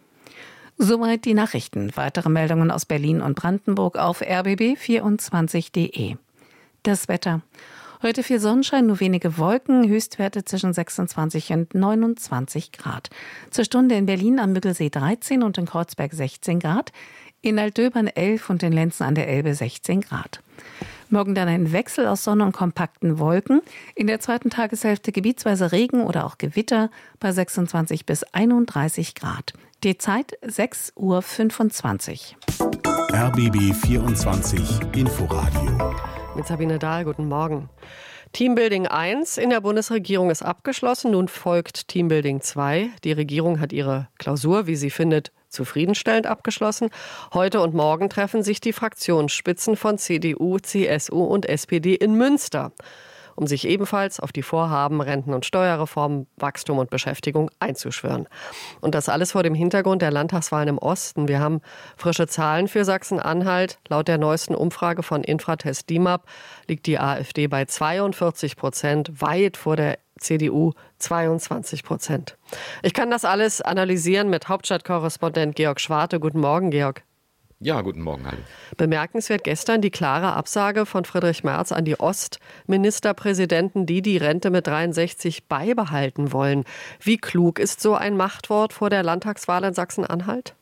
Soweit die Nachrichten. Weitere Meldungen aus Berlin und Brandenburg auf r b b vierundzwanzig punkt de. Das Wetter. Heute viel Sonnenschein, nur wenige Wolken, Höchstwerte zwischen sechsundzwanzig und neunundzwanzig Grad. Zur Stunde in Berlin am Müggelsee dreizehn und in Kreuzberg sechzehn Grad, in Altdöbern elf und in Lenzen an der Elbe sechzehn Grad. Morgen dann ein Wechsel aus Sonne und kompakten Wolken. In der zweiten Tageshälfte gebietsweise Regen oder auch Gewitter bei sechsundzwanzig bis einunddreißig Grad. Die Zeit sechs Uhr fünfundzwanzig. R B B vierundzwanzig Inforadio. Mit Sabine Dahl, guten Morgen. Teambuilding eins in der Bundesregierung ist abgeschlossen. Nun folgt Teambuilding zwei. Die Regierung hat ihre Klausur, wie sie findet, zufriedenstellend abgeschlossen. Heute und morgen treffen sich die Fraktionsspitzen von C D U, C S U und S P D in Münster, um sich ebenfalls auf die Vorhaben Renten- und Steuerreform, Wachstum und Beschäftigung einzuschwören. Und das alles vor dem Hintergrund der Landtagswahlen im Osten. Wir haben frische Zahlen für Sachsen-Anhalt. Laut der neuesten Umfrage von Infratest D I M A P liegt die AfD bei zweiundvierzig Prozent, weit vor der C D U zweiundzwanzig Prozent. Ich kann das alles analysieren mit Hauptstadtkorrespondent Georg Schwarte. Guten Morgen, Georg. Ja, guten Morgen, hallo. Bemerkenswert gestern die klare Absage von Friedrich Merz an die Ostministerpräsidenten, die die Rente mit dreiundsechzig beibehalten wollen. Wie klug ist so ein Machtwort vor der Landtagswahl in Sachsen-Anhalt?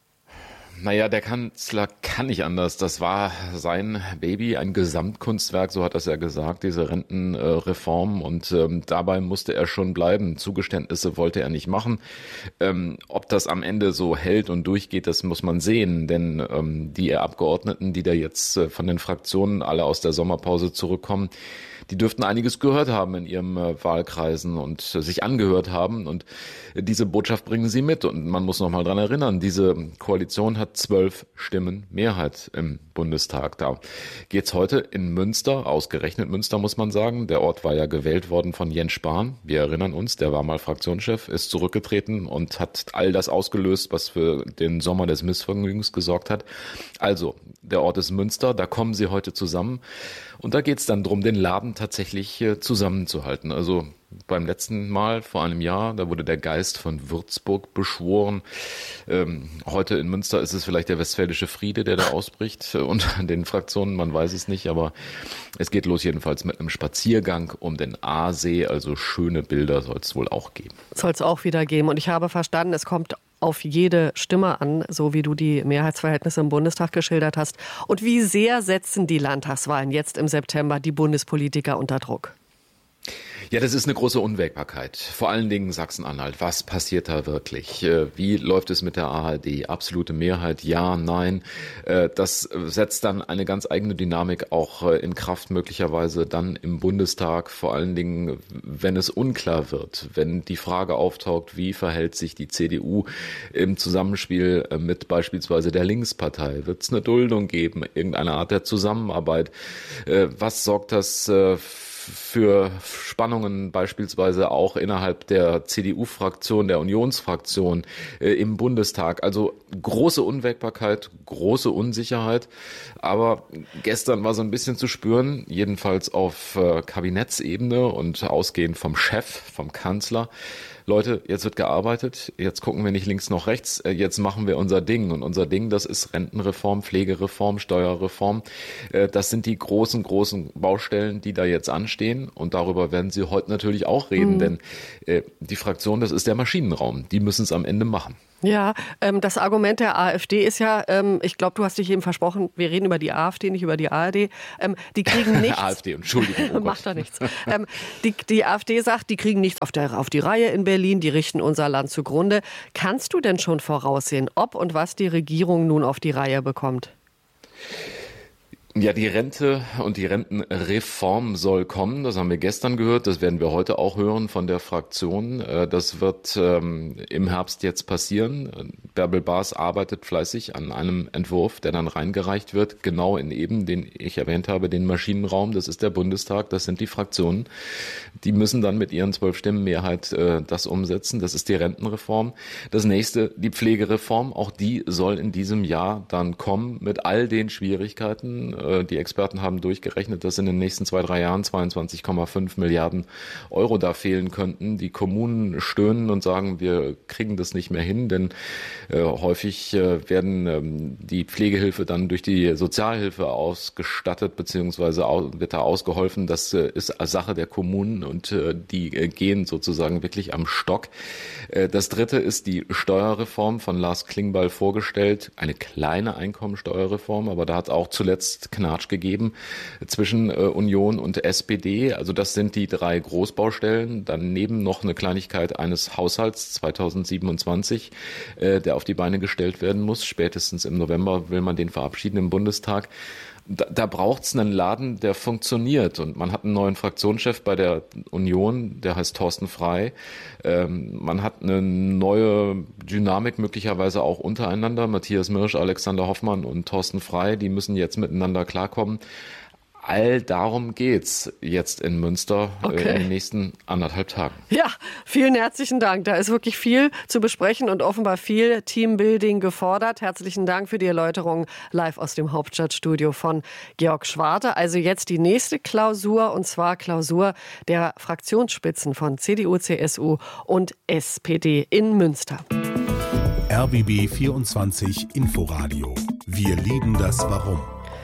Naja, der Kanzler kann nicht anders. Das war sein Baby, ein Gesamtkunstwerk, so hat er es ja gesagt, diese Rentenreform. Und ähm, dabei musste er schon bleiben. Zugeständnisse wollte er nicht machen. Ähm, ob das am Ende so hält und durchgeht, das muss man sehen. Denn ähm, die Abgeordneten, die da jetzt äh, von den Fraktionen alle aus der Sommerpause zurückkommen, die dürften einiges gehört haben in ihren äh, Wahlkreisen und äh, sich angehört haben. Und äh, diese Botschaft bringen sie mit. Und man muss noch mal dran erinnern, diese Koalition hat zwölf Stimmen Mehrheit im Bundestag. Da geht's heute in Münster, ausgerechnet Münster muss man sagen. Der Ort war ja gewählt worden von Jens Spahn. Wir erinnern uns, der war mal Fraktionschef, ist zurückgetreten und hat all das ausgelöst, was für den Sommer des Missvergnügens gesorgt hat. Also, der Ort ist Münster, da kommen sie heute zusammen. Und da geht's dann drum, den Laden tatsächlich zusammenzuhalten. Also beim letzten Mal, vor einem Jahr, da wurde der Geist von Würzburg beschworen. Ähm, heute in Münster ist es vielleicht der westfälische Friede, der da ausbricht unter den Fraktionen, man weiß es nicht. Aber es geht los jedenfalls mit einem Spaziergang um den Aasee. Also schöne Bilder soll es wohl auch geben. Soll es auch wieder geben. Und ich habe verstanden, es kommt auf jede Stimme an, so wie du die Mehrheitsverhältnisse im Bundestag geschildert hast. Und wie sehr setzen die Landtagswahlen jetzt im September die Bundespolitiker unter Druck? Ja, das ist eine große Unwägbarkeit. Vor allen Dingen Sachsen-Anhalt. Was passiert da wirklich? Wie läuft es mit der A R D? Absolute Mehrheit? Ja, nein. Das setzt dann eine ganz eigene Dynamik auch in Kraft, möglicherweise dann im Bundestag. Vor allen Dingen, wenn es unklar wird, wenn die Frage auftaucht, wie verhält sich die C D U im Zusammenspiel mit beispielsweise der Linkspartei? Wird es eine Duldung geben? Irgendeine Art der Zusammenarbeit? Was sorgt das für Spannungen beispielsweise auch innerhalb der C D U-Fraktion, der Unionsfraktion äh, im Bundestag. Also große Unwägbarkeit, große Unsicherheit. Aber gestern war so ein bisschen zu spüren, jedenfalls auf äh, Kabinettsebene und ausgehend vom Chef, vom Kanzler. Leute, jetzt wird gearbeitet, jetzt gucken wir nicht links noch rechts, jetzt machen wir unser Ding. Und unser Ding, das ist Rentenreform, Pflegereform, Steuerreform. Das sind die großen, großen Baustellen, die da jetzt anstehen. Und darüber werden Sie heute natürlich auch reden, mhm. denn äh, die Fraktion, das ist der Maschinenraum. Die müssen es am Ende machen. Ja, ähm, das Argument der AfD ist ja, ähm, ich glaube, du hast dich eben versprochen, wir reden über die AfD, nicht über die A R D. Ähm, die kriegen nichts. AfD, Entschuldigung. Oh Macht doch nichts. ähm, die, die AfD sagt, die kriegen nichts auf, der, auf die Reihe in Berlin, die richten unser Land zugrunde. Kannst du denn schon voraussehen, ob und was die Regierung nun auf die Reihe bekommt? Ja, die Rente und die Rentenreform soll kommen. Das haben wir gestern gehört. Das werden wir heute auch hören von der Fraktion. Das wird ähm, im Herbst jetzt passieren. Bärbel Baas arbeitet fleißig an einem Entwurf, der dann reingereicht wird. Genau in eben, den ich erwähnt habe, den Maschinenraum. Das ist der Bundestag. Das sind die Fraktionen. Die müssen dann mit ihren zwölf Stimmen Mehrheit äh, das umsetzen. Das ist die Rentenreform. Das nächste, die Pflegereform. Auch die soll in diesem Jahr dann kommen mit all den Schwierigkeiten. Die Experten haben durchgerechnet, dass in den nächsten zwei, drei Jahren zweiundzwanzig Komma fünf Milliarden Euro da fehlen könnten. Die Kommunen stöhnen und sagen, wir kriegen das nicht mehr hin, denn äh, häufig äh, werden ähm, die Pflegehilfe dann durch die Sozialhilfe ausgestattet, beziehungsweise au- wird da ausgeholfen. Das äh, ist Sache der Kommunen und äh, die äh, gehen sozusagen wirklich am Stock. Äh, das dritte ist die Steuerreform von Lars Klingbeil vorgestellt. Eine kleine Einkommensteuerreform, aber da hat auch zuletzt Knatsch gegeben zwischen äh, Union und S P D. Also das sind die drei Großbaustellen. Daneben noch eine Kleinigkeit eines Haushalts zweitausendsiebenundzwanzig, äh, der auf die Beine gestellt werden muss. Spätestens im November will man den verabschieden im Bundestag. Da, da braucht es einen Laden, der funktioniert. Und man hat einen neuen Fraktionschef bei der Union, der heißt Thorsten Frey. Ähm, man hat eine neue Dynamik möglicherweise auch untereinander. Matthias Mirsch, Alexander Hoffmann und Thorsten Frey, die müssen jetzt miteinander klarkommen. All darum geht's jetzt in Münster okay. äh, in den nächsten anderthalb Tagen. Ja, vielen herzlichen Dank. Da ist wirklich viel zu besprechen und offenbar viel Teambuilding gefordert. Herzlichen Dank für die Erläuterung live aus dem Hauptstadtstudio von Georg Schwarte. Also jetzt die nächste Klausur, und zwar Klausur der Fraktionsspitzen von C D U, C S U und S P D in Münster. R B B vierundzwanzig Inforadio. Wir lieben das Warum.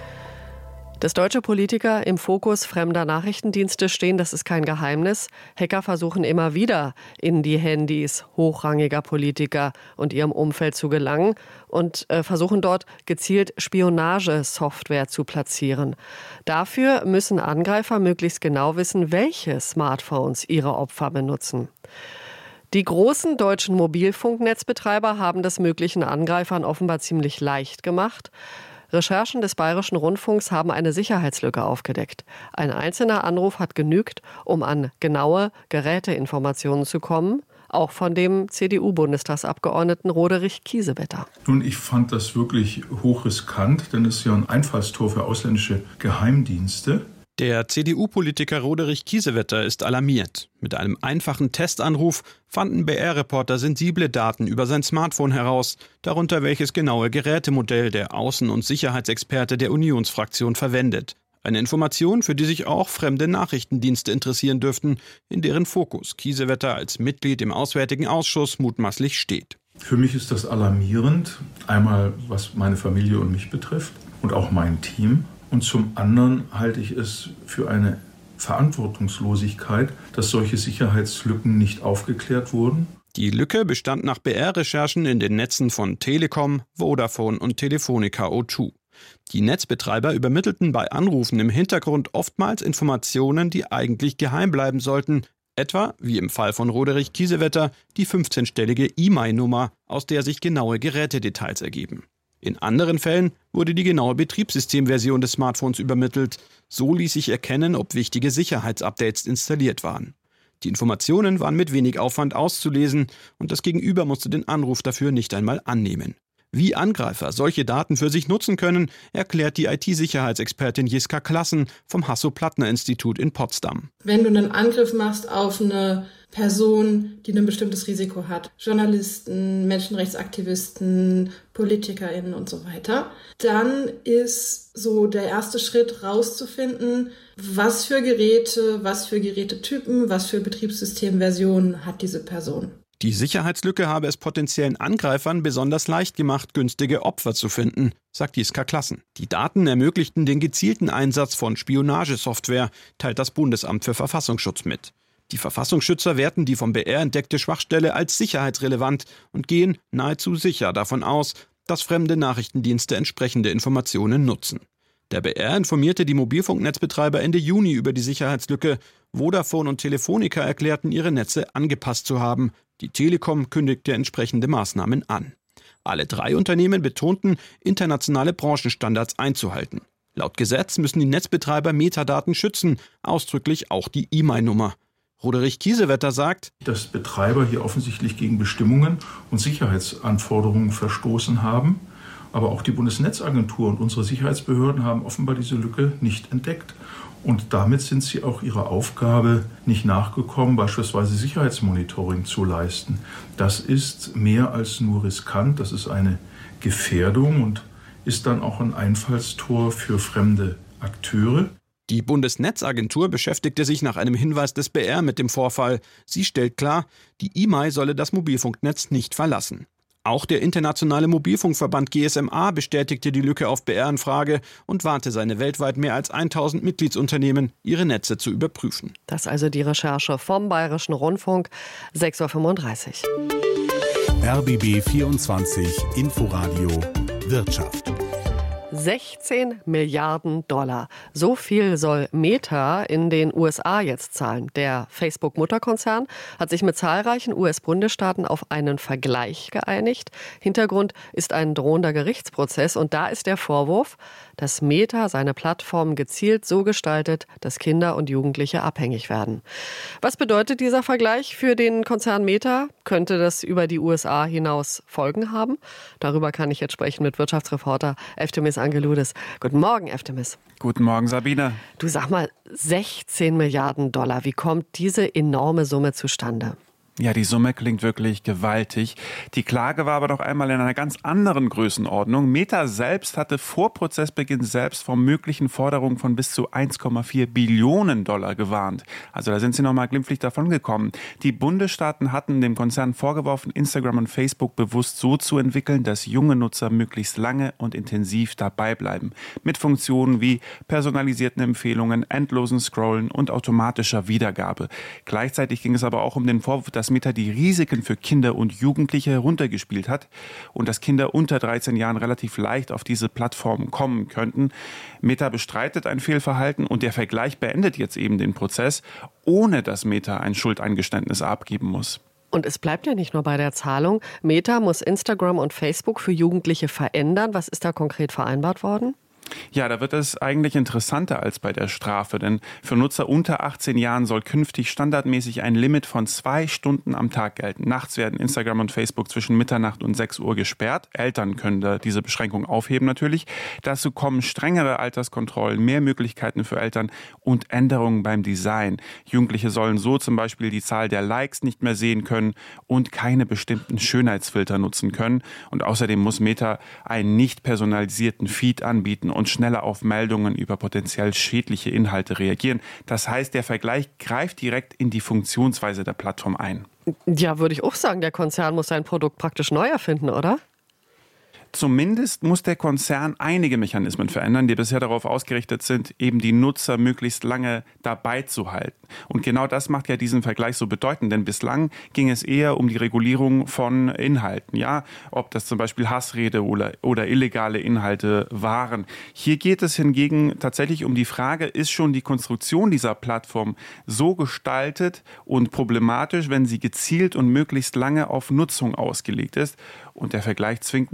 Dass deutsche Politiker im Fokus fremder Nachrichtendienste stehen, das ist kein Geheimnis. Hacker versuchen immer wieder, in die Handys hochrangiger Politiker und ihrem Umfeld zu gelangen und äh, versuchen dort gezielt Spionagesoftware zu platzieren. Dafür müssen Angreifer möglichst genau wissen, welche Smartphones ihre Opfer benutzen. Die großen deutschen Mobilfunknetzbetreiber haben das möglichen Angreifern offenbar ziemlich leicht gemacht. Recherchen des Bayerischen Rundfunks haben eine Sicherheitslücke aufgedeckt. Ein einzelner Anruf hat genügt, um an genaue Geräteinformationen zu kommen, auch von dem C D U-Bundestagsabgeordneten Roderich Kiesewetter. Nun, ich fand das wirklich hochriskant, denn es ist ja ein Einfallstor für ausländische Geheimdienste. Der C D U-Politiker Roderich Kiesewetter ist alarmiert. Mit einem einfachen Testanruf fanden B R-Reporter sensible Daten über sein Smartphone heraus, darunter welches genaue Gerätemodell der Außen- und Sicherheitsexperte der Unionsfraktion verwendet. Eine Information, für die sich auch fremde Nachrichtendienste interessieren dürften, in deren Fokus Kiesewetter als Mitglied im Auswärtigen Ausschuss mutmaßlich steht. Für mich ist das alarmierend, einmal was meine Familie und mich betrifft und auch mein Team. Und zum anderen halte ich es für eine Verantwortungslosigkeit, dass solche Sicherheitslücken nicht aufgeklärt wurden. Die Lücke bestand nach B R-Recherchen in den Netzen von Telekom, Vodafone und Telefonica O zwei. Die Netzbetreiber übermittelten bei Anrufen im Hintergrund oftmals Informationen, die eigentlich geheim bleiben sollten. Etwa, wie im Fall von Roderich Kiesewetter, die fünfzehnstellige E M I Nummer, aus der sich genaue Gerätedetails ergeben. In anderen Fällen wurde die genaue Betriebssystemversion des Smartphones übermittelt. So ließ sich erkennen, ob wichtige Sicherheitsupdates installiert waren. Die Informationen waren mit wenig Aufwand auszulesen und das Gegenüber musste den Anruf dafür nicht einmal annehmen. Wie Angreifer solche Daten für sich nutzen können, erklärt die I T-Sicherheitsexpertin Jiska Klassen vom Hasso-Plattner-Institut in Potsdam. Wenn du einen Angriff machst auf eine Person, die ein bestimmtes Risiko hat, Journalisten, Menschenrechtsaktivisten, PolitikerInnen und so weiter, dann ist so der erste Schritt rauszufinden, was für Geräte, was für Gerätetypen, was für Betriebssystemversionen hat diese Person. Die Sicherheitslücke habe es potenziellen Angreifern besonders leicht gemacht, günstige Opfer zu finden, sagt Jiska Klassen. Die Daten ermöglichten den gezielten Einsatz von Spionagesoftware, teilt das Bundesamt für Verfassungsschutz mit. Die Verfassungsschützer werten die vom B R entdeckte Schwachstelle als sicherheitsrelevant und gehen nahezu sicher davon aus, dass fremde Nachrichtendienste entsprechende Informationen nutzen. Der B R informierte die Mobilfunknetzbetreiber Ende Juni über die Sicherheitslücke. Vodafone und Telefonica erklärten, ihre Netze angepasst zu haben. Die Telekom kündigte entsprechende Maßnahmen an. Alle drei Unternehmen betonten, internationale Branchenstandards einzuhalten. Laut Gesetz müssen die Netzbetreiber Metadaten schützen, ausdrücklich auch die E M I Nummer. Roderich Kiesewetter sagt, dass Betreiber hier offensichtlich gegen Bestimmungen und Sicherheitsanforderungen verstoßen haben. Aber auch die Bundesnetzagentur und unsere Sicherheitsbehörden haben offenbar diese Lücke nicht entdeckt. Und damit sind sie auch ihrer Aufgabe nicht nachgekommen, beispielsweise Sicherheitsmonitoring zu leisten. Das ist mehr als nur riskant, das ist eine Gefährdung und ist dann auch ein Einfallstor für fremde Akteure. Die Bundesnetzagentur beschäftigte sich nach einem Hinweis des B R mit dem Vorfall. Sie stellt klar, die E M I solle das Mobilfunknetz nicht verlassen. Auch der internationale Mobilfunkverband G S M A bestätigte die Lücke auf B R-Anfrage und warnte seine weltweit mehr als tausend Mitgliedsunternehmen, ihre Netze zu überprüfen. Das ist also die Recherche vom Bayerischen Rundfunk, sechs Uhr fünfunddreißig. R B B vierundzwanzig Inforadio Wirtschaft. sechzehn Milliarden Dollar. So viel soll Meta in den U S A jetzt zahlen. Der Facebook-Mutterkonzern hat sich mit zahlreichen U S-Bundesstaaten auf einen Vergleich geeinigt. Hintergrund ist ein drohender Gerichtsprozess und da ist der Vorwurf, dass Meta seine Plattform gezielt so gestaltet, dass Kinder und Jugendliche abhängig werden. Was bedeutet dieser Vergleich für den Konzern Meta? Könnte das über die U S A hinaus Folgen haben? Darüber kann ich jetzt sprechen mit Wirtschaftsreporter Eftemis Angeloudis. Guten Morgen, Eftemis. Guten Morgen, Sabine. Du, sag mal, sechzehn Milliarden Dollar. Wie kommt diese enorme Summe zustande? Ja, die Summe klingt wirklich gewaltig. Die Klage war aber noch einmal in einer ganz anderen Größenordnung. Meta selbst hatte vor Prozessbeginn selbst vor möglichen Forderungen von bis zu eins Komma vier Billionen Dollar gewarnt. Also da sind sie noch mal glimpflich davongekommen. Die Bundesstaaten hatten dem Konzern vorgeworfen, Instagram und Facebook bewusst so zu entwickeln, dass junge Nutzer möglichst lange und intensiv dabei bleiben. Mit Funktionen wie personalisierten Empfehlungen, endlosen Scrollen und automatischer Wiedergabe. Gleichzeitig ging es aber auch um den Vorwurf, dass Meta die Risiken für Kinder und Jugendliche heruntergespielt hat und dass Kinder unter dreizehn Jahren relativ leicht auf diese Plattformen kommen könnten. Meta bestreitet ein Fehlverhalten und der Vergleich beendet jetzt eben den Prozess, ohne dass Meta ein Schuldeingeständnis abgeben muss. Und es bleibt ja nicht nur bei der Zahlung. Meta muss Instagram und Facebook für Jugendliche verändern. Was ist da konkret vereinbart worden? Ja, da wird es eigentlich interessanter als bei der Strafe, denn für Nutzer unter achtzehn Jahren soll künftig standardmäßig ein Limit von zwei Stunden am Tag gelten. Nachts werden Instagram und Facebook zwischen Mitternacht und sechs Uhr gesperrt. Eltern können da diese Beschränkung aufheben natürlich. Dazu kommen strengere Alterskontrollen, mehr Möglichkeiten für Eltern und Änderungen beim Design. Jugendliche sollen so zum Beispiel die Zahl der Likes nicht mehr sehen können und keine bestimmten Schönheitsfilter nutzen können. Und außerdem muss Meta einen nicht personalisierten Feed anbieten und schneller auf Meldungen über potenziell schädliche Inhalte reagieren. Das heißt, der Vergleich greift direkt in die Funktionsweise der Plattform ein. Ja, würde ich auch sagen, der Konzern muss sein Produkt praktisch neu erfinden, oder? Zumindest muss der Konzern einige Mechanismen verändern, die bisher darauf ausgerichtet sind, eben die Nutzer möglichst lange dabei zu halten. Und genau das macht ja diesen Vergleich so bedeutend, denn bislang ging es eher um die Regulierung von Inhalten, ja, ob das zum Beispiel Hassrede oder, oder illegale Inhalte waren. Hier geht es hingegen tatsächlich um die Frage, ist schon die Konstruktion dieser Plattform so gestaltet und problematisch, wenn sie gezielt und möglichst lange auf Nutzung ausgelegt ist? Und der Vergleich zwingt Meta jetzt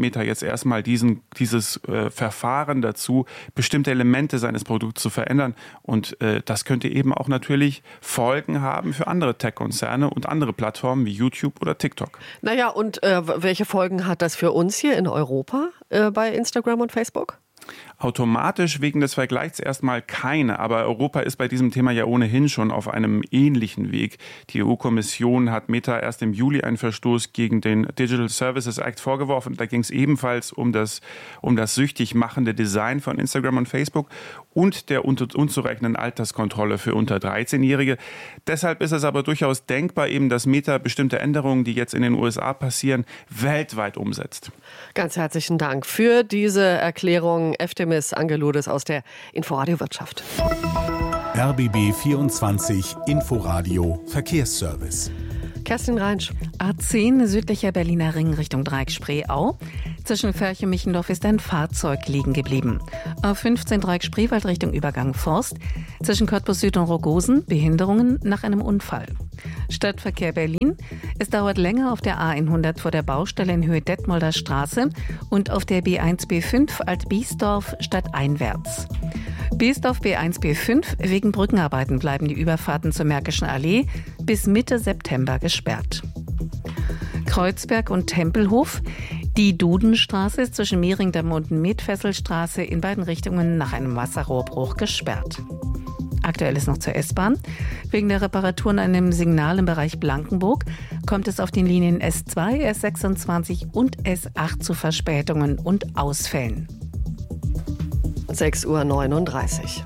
erstmal diesen, dieses äh, Verfahren dazu, bestimmte Elemente seines Produkts zu verändern. Und äh, das könnte eben auch natürlich Folgen haben für andere Tech-Konzerne und andere Plattformen wie YouTube oder TikTok. Naja, und äh, welche Folgen hat das für uns hier in Europa äh, bei Instagram und Facebook? Automatisch wegen des Vergleichs erstmal keine, aber Europa ist bei diesem Thema ja ohnehin schon auf einem ähnlichen Weg. Die E U-Kommission hat Meta erst im Juli einen Verstoß gegen den Digital Services Act vorgeworfen. Da ging es ebenfalls um das, um das süchtig machende Design von Instagram und Facebook und der unzureichenden Alterskontrolle für unter dreizehnjährige. Deshalb ist es aber durchaus denkbar, eben, dass Meta bestimmte Änderungen, die jetzt in den U S A passieren, weltweit umsetzt. Ganz herzlichen Dank für diese Erklärung. Eftemis Angeludes aus der Inforadio Wirtschaft. R B B vierundzwanzig Inforadio Verkehrsservice. Kerstin Reinsch. A zehn südlicher Berliner Ring Richtung Dreieck-Spreeau. Zwischen Ferche-Michendorf ist ein Fahrzeug liegen geblieben. A fünfzehn Dreieck-Spreewald Richtung Übergang Forst. Zwischen Cottbus Süd und Rogosen Behinderungen nach einem Unfall. Stadtverkehr Berlin. Es dauert länger auf der A hundert vor der Baustelle in Höhe Detmolder Straße und auf der B eins B fünf Alt-Biesdorf stadteinwärts. Biesdorf B eins B fünf. Wegen Brückenarbeiten bleiben die Überfahrten zur Märkischen Allee bis Mitte September gesperrt. Kreuzberg und Tempelhof. Die Dudenstraße ist zwischen Mehringdamm und Metfesselstraße in beiden Richtungen nach einem Wasserrohrbruch gesperrt. Aktuell ist noch zur S-Bahn. Wegen der Reparaturen an einem Signal im Bereich Blankenburg kommt es auf den Linien S zwei, S sechsundzwanzig und S acht zu Verspätungen und Ausfällen. sechs Uhr neununddreißig.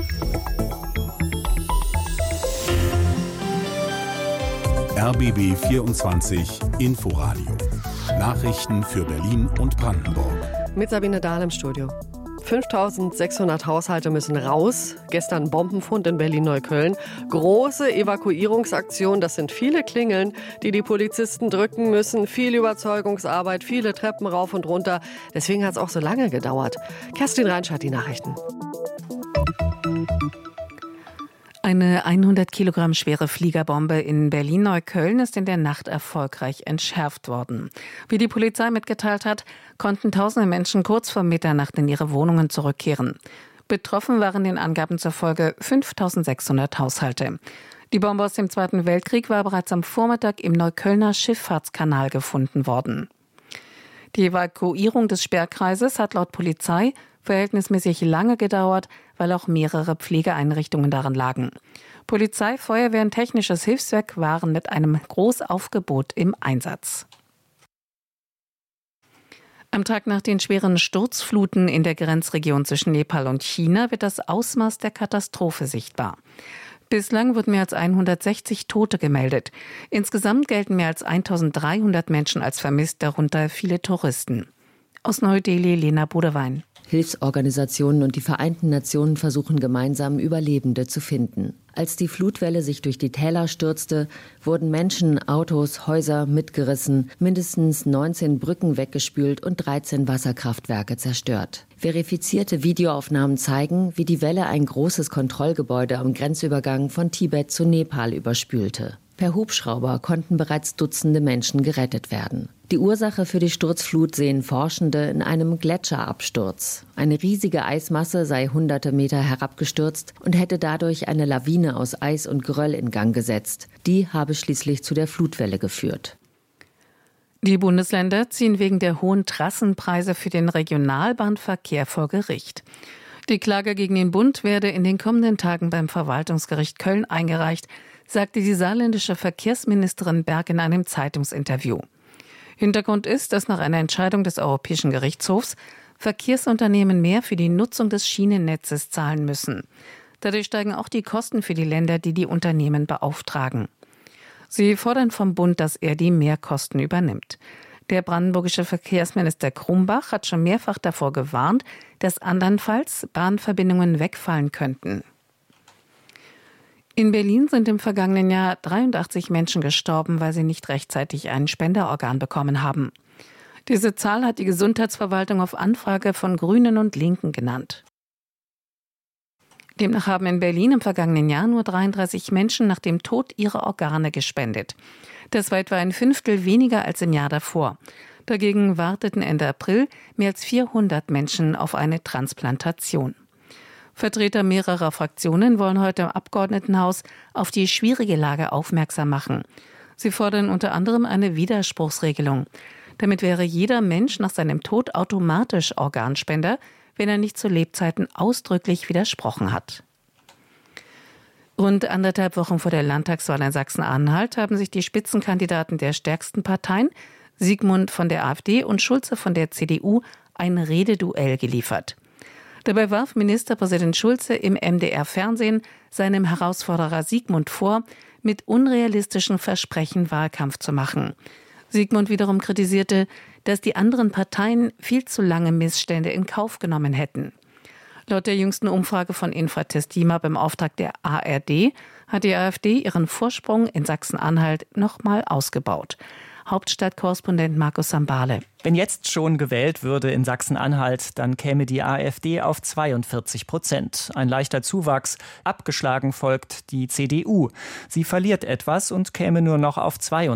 R B B vierundzwanzig Inforadio. Nachrichten für Berlin und Brandenburg. Mit Sabine Dahl im Studio. fünftausendsechshundert Haushalte müssen raus. Gestern Bombenfund in Berlin-Neukölln. Große Evakuierungsaktion. Das sind viele Klingeln, die die Polizisten drücken müssen. Viel Überzeugungsarbeit, viele Treppen rauf und runter. Deswegen hat es auch so lange gedauert. Kerstin Reinsch hat die Nachrichten. Eine hundert Kilogramm schwere Fliegerbombe in Berlin-Neukölln ist in der Nacht erfolgreich entschärft worden. Wie die Polizei mitgeteilt hat, konnten tausende Menschen kurz vor Mitternacht in ihre Wohnungen zurückkehren. Betroffen waren den Angaben zufolge fünftausendsechshundert Haushalte. Die Bombe aus dem Zweiten Weltkrieg war bereits am Vormittag im Neuköllner Schifffahrtskanal gefunden worden. Die Evakuierung des Sperrkreises hat laut Polizei verhältnismäßig lange gedauert, weil auch mehrere Pflegeeinrichtungen darin lagen. Polizei, Feuerwehr und technisches Hilfswerk waren mit einem Großaufgebot im Einsatz. Am Tag nach den schweren Sturzfluten in der Grenzregion zwischen Nepal und China wird das Ausmaß der Katastrophe sichtbar. Bislang wurden mehr als hundertsechzig Tote gemeldet. Insgesamt gelten mehr als eintausenddreihundert Menschen als vermisst, darunter viele Touristen. Aus Neu-Delhi, Lena Bodewein. Hilfsorganisationen und die Vereinten Nationen versuchen gemeinsam, Überlebende zu finden. Als die Flutwelle sich durch die Täler stürzte, wurden Menschen, Autos, Häuser mitgerissen, mindestens neunzehn Brücken weggespült und dreizehn Wasserkraftwerke zerstört. Verifizierte Videoaufnahmen zeigen, wie die Welle ein großes Kontrollgebäude am Grenzübergang von Tibet zu Nepal überspülte. Per Hubschrauber konnten bereits Dutzende Menschen gerettet werden. Die Ursache für die Sturzflut sehen Forschende in einem Gletscherabsturz. Eine riesige Eismasse sei hunderte Meter herabgestürzt und hätte dadurch eine Lawine aus Eis und Geröll in Gang gesetzt. Die habe schließlich zu der Flutwelle geführt. Die Bundesländer ziehen wegen der hohen Trassenpreise für den Regionalbahnverkehr vor Gericht. Die Klage gegen den Bund werde in den kommenden Tagen beim Verwaltungsgericht Köln eingereicht, sagte die saarländische Verkehrsministerin Berg in einem Zeitungsinterview. Hintergrund ist, dass nach einer Entscheidung des Europäischen Gerichtshofs Verkehrsunternehmen mehr für die Nutzung des Schienennetzes zahlen müssen. Dadurch steigen auch die Kosten für die Länder, die die Unternehmen beauftragen. Sie fordern vom Bund, dass er die Mehrkosten übernimmt. Der brandenburgische Verkehrsminister Krumbach hat schon mehrfach davor gewarnt, dass andernfalls Bahnverbindungen wegfallen könnten. In Berlin sind im vergangenen Jahr dreiundachtzig Menschen gestorben, weil sie nicht rechtzeitig ein Spenderorgan bekommen haben. Diese Zahl hat die Gesundheitsverwaltung auf Anfrage von Grünen und Linken genannt. Demnach haben in Berlin im vergangenen Jahr nur dreiunddreißig Menschen nach dem Tod ihre Organe gespendet. Das war etwa ein Fünftel weniger als im Jahr davor. Dagegen warteten Ende April mehr als vierhundert Menschen auf eine Transplantation. Vertreter mehrerer Fraktionen wollen heute im Abgeordnetenhaus auf die schwierige Lage aufmerksam machen. Sie fordern unter anderem eine Widerspruchsregelung. Damit wäre jeder Mensch nach seinem Tod automatisch Organspender, wenn er nicht zu Lebzeiten ausdrücklich widersprochen hat. Rund anderthalb Wochen vor der Landtagswahl in Sachsen-Anhalt haben sich die Spitzenkandidaten der stärksten Parteien, Sigmund von der AfD und Schulze von der C D U, ein Rededuell geliefert. Dabei warf Ministerpräsident Schulze im M D R-Fernsehen seinem Herausforderer Sigmund vor, mit unrealistischen Versprechen Wahlkampf zu machen. Sigmund wiederum kritisierte, dass die anderen Parteien viel zu lange Missstände in Kauf genommen hätten. Laut der jüngsten Umfrage von Infratest DIMAP im Auftrag der A R D hat die AfD ihren Vorsprung in Sachsen-Anhalt nochmal ausgebaut. Hauptstadtkorrespondent Markus Sambale. Wenn jetzt schon gewählt würde in Sachsen-Anhalt, dann käme die AfD auf zweiundvierzig Prozent. Ein leichter Zuwachs. Abgeschlagen folgt die C D U. Sie verliert etwas und käme nur noch auf zweiunddreißig.